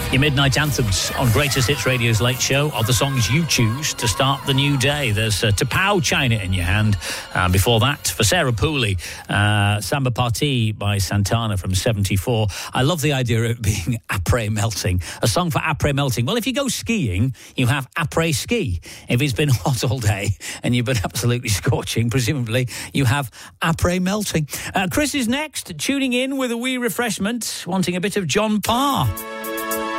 Your midnight anthems on Greatest Hits Radio's Late Show are the songs you choose to start the new day. There's Tapao China in your hand. Before that, for Sarah Pooley, Samba Party by Santana from 74. I love the idea of it being après melting. A song for après melting. Well, if you go skiing, you have après ski. If it's been hot all day and you've been absolutely scorching, presumably you have après melting. Chris is next, tuning in with a wee refreshment, wanting a bit of John Parr.